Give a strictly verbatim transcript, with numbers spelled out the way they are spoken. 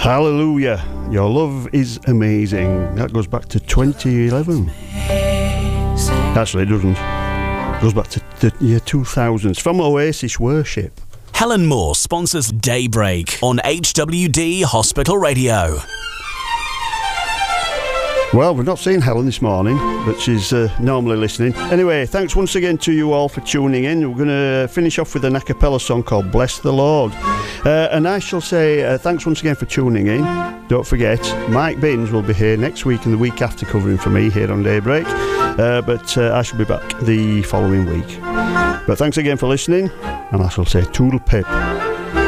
Hallelujah, Your Love Is Amazing. That goes back to twenty eleven. Actually, it doesn't. It goes back to the year two thousand. It's from Oasis Worship. Helen Moore sponsors Daybreak on H W D Hospital Radio. Well, we've not seen Helen this morning, but she's uh, normally listening. Anyway, thanks once again to you all for tuning in. We're going to finish off with an a cappella song called Bless the Lord. Uh, and I shall say uh, thanks once again for tuning in. Don't forget, Mike Binns will be here next week and the week after covering for me here on Daybreak. Uh, but uh, I shall be back the following week. But thanks again for listening, and I shall say toodle pip.